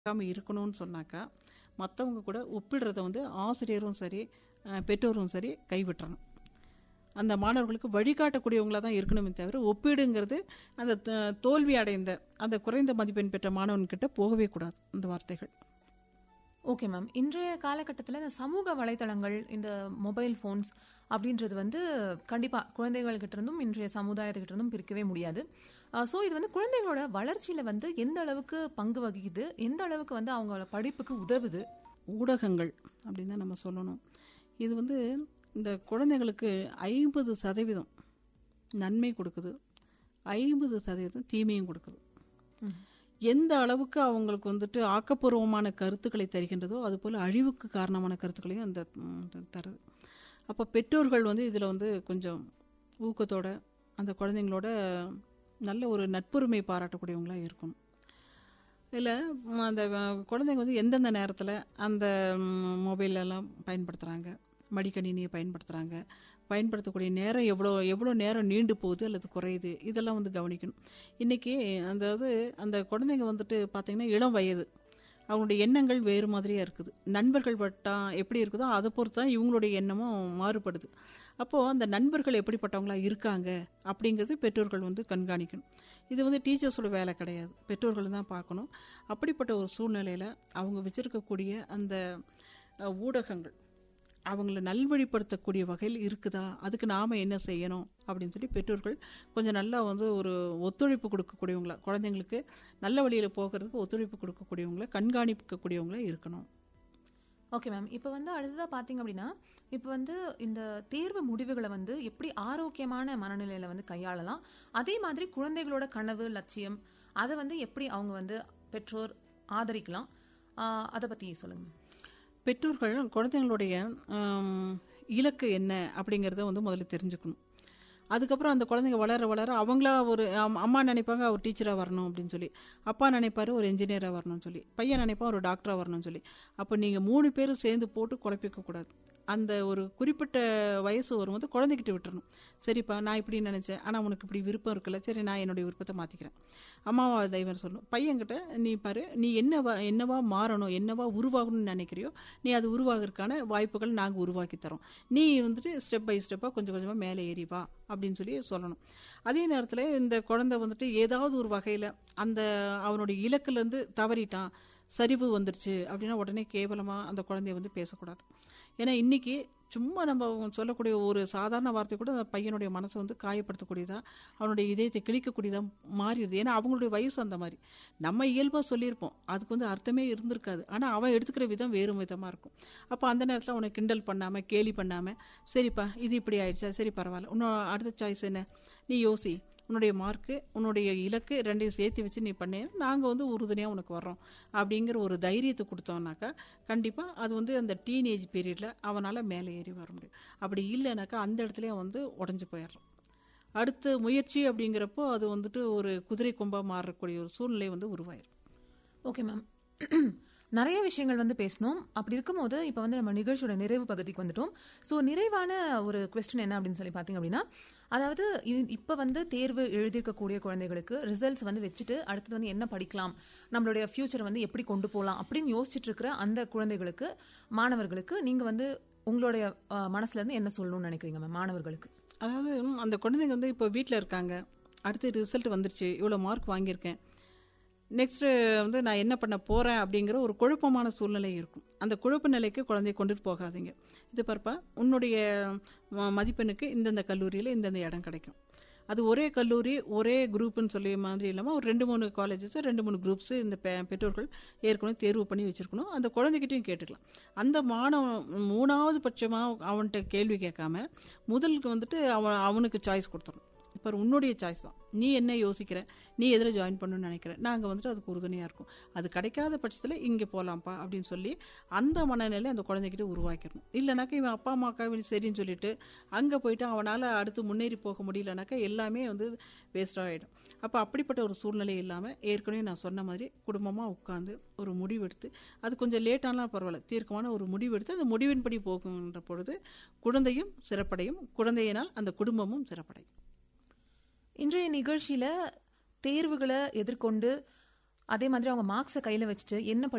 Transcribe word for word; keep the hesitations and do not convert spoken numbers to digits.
பார்க்காம இருக்கணும்னு சொன்னாக்கா, மற்றவங்க கூட ஒப்பிடுறத வந்து ஆசிரியரும் சரி, அஹ், பெற்றோரும் சரி கைவிட்டுறணும். அந்த மாணவர்களுக்கு வழிகாட்டக்கூடியவங்களா தான் இருக்கணுமே தவிர, ஒப்பீடுங்கிறது அந்த த- தோல்வி அடைந்த அந்த குறைந்த மதிப்பெண் பெற்ற மாணவன்கிட்ட போகவே கூடாது இந்த வார்த்தைகள். Okay ma'am. இன்றைய காலகட்டத்தில் இந்த சமூக வலைத்தளங்கள், இந்த மொபைல் ஃபோன்ஸ் அப்படின்றது வந்து கண்டிப்பாக குழந்தைகள்கிட்ட இருந்தும் இன்றைய சமுதாயத்துக்கிட்ட இருந்தும் பிரிக்கவே முடியாது. ஸோ இது வந்து குழந்தைகளோட வளர்ச்சியில் வந்து எந்த அளவுக்கு பங்கு வகிக்குது, எந்த அளவுக்கு வந்து அவங்களோட படிப்புக்கு உதவுது? ஊடகங்கள் அப்படின்னு தான் நம்ம சொல்லணும். இது வந்து இந்த குழந்தைகளுக்கு ஐம்பது சதவீதம் நன்மை கொடுக்குது, ஐம்பது சதவீதம் தீமையும் கொடுக்குது. எந்த அளவுக்கு அவங்களுக்கு வந்துட்டு ஆக்கப்பூர்வமான கருத்துக்களை தருகின்றதோ அதுபோல் அழிவுக்கு காரணமான கருத்துக்களையும் அந்த ம், தருது. அப்போ பெற்றோர்கள் வந்து இதில் வந்து கொஞ்சம் ஊக்கத்தோட அந்த குழந்தைங்களோட நல்ல ஒரு நட்புரிமை பாராட்டக்கூடியவங்களா இருக்கணும். இல்லை அந்த அஹ், குழந்தைங்க வந்து எந்தெந்த நேரத்தில் அந்த மொபைல் எல்லாம் பயன்படுத்துகிறாங்க, மடிக்கணினியை பயன்படுத்துகிறாங்க, பயன்படுத்தக்கூடிய நேரம் எவ்வளோ எவ்வளோ நேரம் நீண்டு போகுது அல்லது குறையுது, இதெல்லாம் வந்து கவனிக்கணும். இன்றைக்கி அதாவது அந்த குழந்தைங்க வந்துட்டு பார்த்திங்கன்னா இளம் வயது, அவங்களுடைய எண்ணங்கள் வேறு மாதிரியாக இருக்குது. நண்பர்கள் வட்டம் எப்படி இருக்குதோ அதை பொறுத்து தான் இவங்களுடைய எண்ணமும் மாறுபடுது. அப்போது அந்த நண்பர்கள் எப்படிப்பட்டவங்களா இருக்காங்க அப்படிங்கிறது பெற்றோர்கள் வந்து கண்காணிக்கணும். இது வந்து டீச்சர்ஸோட வேலை கிடையாது, பெற்றோர்கள் தான் பார்க்கணும். அப்படிப்பட்ட ஒரு சூழ்நிலையில் அவங்க வச்சுருக்கக்கூடிய அந்த அஹ், ஊடகங்கள் அவங்கள நல்வழிப்படுத்தக்கூடிய வகையில் இருக்குதா, அதுக்கு நாம் என்ன செய்யணும் அப்படின்னு சொல்லி பெற்றோர்கள் கொஞ்சம் நல்லா வந்து ஒரு ஒத்துழைப்பு கொடுக்கக்கூடியவங்களா, குழந்தைங்களுக்கு நல்ல வழியில் போகிறதுக்கு ஒத்துழைப்பு கொடுக்கக்கூடியவங்கள, கண்காணிக்கக்கூடியவங்களா இருக்கணும். Okay ma'am. இப்போ வந்து அடுத்ததாக பார்த்தீங்க அப்படின்னா, இப்போ வந்து இந்த தேர்வு முடிவுகளை வந்து எப்படி ஆரோக்கியமான மனநிலையில் வந்து கையாளலாம், அதே மாதிரி குழந்தைகளோட கனவு, லட்சியம் அதை வந்து எப்படி அவங்க வந்து பெற்றோர் ஆதரிக்கலாம், ஆஹ் அதை பற்றி சொல்லுங்கள். பெற்றோர்கள் குழந்தைங்களுடைய ஆம், இலக்கு என்ன அப்படிங்கிறத வந்து முதல்ல தெரிஞ்சுக்கணும். அதுக்கப்புறம் அந்த குழந்தைங்க வளர வளர அவங்களா ஒரு அம்- அம்மா நினைப்பாங்க ஒரு டீச்சராக வரணும் அப்படின்னு சொல்லி, அப்பா நினைப்பாரு ஒரு என்ஜினியராக வரணும்னு சொல்லி, பையன் நினைப்பான் ஒரு டாக்டராக வரணும்னு சொல்லி. அப்போ நீங்கள் மூணு பேரும் சேர்ந்து போட்டு குழப்பிக்க கூடாது. அந்த ஒரு குறிப்பிட்ட வயசு வரும்போது குழந்தைகிட்ட விட்டுறணும். சரிப்பா நான் இப்படி நினச்சேன், ஆனால் உனக்கு இப்படி விருப்பம் இருக்குல்ல, சரி நான் என்னுடைய விருப்பத்தை மாற்றிக்கிறேன், அம்மாவா தெய்வம் சொல்லணும். பையன்கிட்ட நீ பாரு, நீ என்னவா என்னவா மாறணும், என்னவா உருவாகணும்னு நினைக்கிறியோ நீ அது உருவாகிறதுக்கான வாய்ப்புகள் நாங்கள் உருவாக்கி தரோம், நீ வந்துட்டு ஸ்டெப் பை ஸ்டெப்பாக கொஞ்சம் கொஞ்சமாக மேலே ஏறி வா அப்படின்னு சொல்லி சொல்லணும். அதே நேரத்தில் இந்த குழந்தை வந்துட்டு ஏதாவது ஒரு வகையில் அந்த அவனுடைய இலக்குலேருந்து தவறிட்டான், சரிவு வந்துருச்சு அப்படின்னா உடனே கேவலமாக அந்த குழந்தைய வந்து பேசக்கூடாது. ஏன்னா இன்னைக்கு சும்மா நம்ம சொல்லக்கூடிய ஒரு சாதாரண வார்த்தை கூட அந்த பையனுடைய மனசை வந்து காயப்படுத்தக்கூடியதா, அவனுடைய இதயத்தை கிழிக்கக்கூடியதா மாறிடுது. ஏன்னா அவங்களுடைய வயசு அந்த மாதிரி. நம்ம இயல்பாக சொல்லியிருப்போம், அதுக்கு வந்து அர்த்தமே இருந்திருக்காது, ஆனால் அவன் எடுத்துக்கிற விதம் வேறு விதமாக இருக்கும். அப்போ அந்த நேரத்தில் அவனை கிண்டல் பண்ணாமல் கேலி பண்ணாமல், சரிப்பா இது இப்படி ஆயிடுச்சா, சரி பரவாயில்ல, இன்னும் அடுத்த சாய்ஸ் என்ன, நீ யோசி, உன்னுடைய மார்க்கு உன்னுடைய இலக்கு ரெண்டையும் சேர்த்து வச்சு நீ பண்ணு, நாங்கள் வந்து உறுதுணையாக உனக்கு வர்றோம் அப்படிங்கிற ஒரு தைரியத்தை கொடுத்தோம்னாக்கா கண்டிப்பாக அது வந்து அந்த டீனேஜ் பீரியடில் அவனால் மேலே ஏறி வர முடியும். அப்படி இல்லைனாக்கா அந்த இடத்துலயே வந்து உடஞ்சி போயிடுறோம். அடுத்த முயற்சி அப்படிங்கிறப்போ அது வந்துட்டு ஒரு குதிரை கொம்பாக மாறக்கூடிய ஒரு சூழ்நிலை வந்து உருவாயிரும். Okay ma'am. நிறைய விஷயங்கள் வந்து பேசணும். அப்படி இருக்கும்போது இப்போ வந்து நம்ம நிகழ்ச்சியோட நிறைவு பகுதிக்கு வந்துட்டோம். ஸோ நிறைவான ஒரு கொஸ்டின் என்ன அப்படின்னு சொல்லி பார்த்தீங்க அப்படின்னா, அதாவது இ- இப்போ வந்து தேர்வு எழுதியிருக்கக்கூடிய குழந்தைகளுக்கு ரிசல்ட்ஸ் வந்து வச்சுட்டு அடுத்தது வந்து என்ன படிக்கலாம், நம்மளுடைய ஃபியூச்சர் வந்து எப்படி கொண்டு போகலாம் அப்படின்னு யோசிச்சுட்டு இருக்கிற அந்த குழந்தைகளுக்கு, மாணவர்களுக்கு நீங்கள் வந்து உங்களுடைய அஹ், மனசுல இருந்து என்ன சொல்லணும்னு நினைக்கிறீங்க மேம் மாணவர்களுக்கு? அதாவது ம், அந்த குழந்தைங்க வந்து இப்போ வீட்டில் இருக்காங்க, அடுத்து ரிசல்ட் வந்துருச்சு, இவ்வளோ மார்க் வாங்கியிருக்கேன், நெக்ஸ்ட்டு வந்து நான் என்ன பண்ண போகிறேன் அப்படிங்கிற ஒரு குழப்பமான சூழ்நிலை இருக்கும். அந்த குழப்ப நிலைக்கு குழந்தைய கொண்டுட்டு போகாதீங்க. இது பார்ப்பா, உன்னுடைய ம- மதிப்பெண்ணுக்கு இந்தந்த கல்லூரியில் இந்தந்த இடம் கிடைக்கும். அது ஒரே கல்லூரி ஒரே குரூப்புன்னு சொல்லி மாதிரி இல்லாமல் ஒரு ரெண்டு மூணு காலேஜஸ் ரெண்டு மூணு குரூப்ஸு இந்த பெ- பெற்றோர்கள் ஏற்கனவே தேர்வு பண்ணி வச்சுருக்கணும். அந்த குழந்தைகிட்டையும் கேட்டுக்கலாம். அந்த மாணவன் மூணாவது பட்சமாக அவன்கிட்ட கேள்வி கேட்காம முதலுக்கு வந்துட்டு அவன் அவனுக்கு சாய்ஸ் கொடுத்துடணும். இப்போ உன்னுடைய சாய்ஸ் தான், நீ என்ன யோசிக்கிற, நீ எதில் ஜாயின் பண்ணணும்னு நினைக்கிற, நாங்கள் வந்துட்டு அதுக்கு உறுதுணையாக இருக்கும். அது கிடைக்காத பட்சத்தில் இங்கே போகலாம்ப்பா அப்படின்னு சொல்லி அந்த மனநிலை அந்த குழந்தைகிட்ட உருவாக்கிடணும். இல்லைனாக்கா இவன் அப்பா அம்மாக்கா இவன் சரின்னு சொல்லிட்டு அங்கே போயிட்டு அவனால் அடுத்து முன்னேறி போக முடியலனாக்கா எல்லாமே வந்து வேஸ்டாக ஆகிடும். அப்போ அப்படிப்பட்ட ஒரு சூழ்நிலை இல்லாமல் ஏற்கனவே நான் சொன்ன மாதிரி குடும்பமாக உட்காந்து ஒரு முடிவெடுத்து, அது கொஞ்சம் லேட்டானாலும் பரவாயில்ல, தீர்க்கமான ஒரு முடிவெடுத்து அந்த முடிவின்படி போகின்ற பொழுது குழந்தையும் சிறப்படையும், குழந்தையினால் அந்த குடும்பமும் சிறப்படையும். இன்றைய நிகழ்ச்சியில தேர்வுகளை எதிர்கொண்டு அதே மாதிரி அவங்க மார்க்ஸை கையில வச்சுட்டு என்ன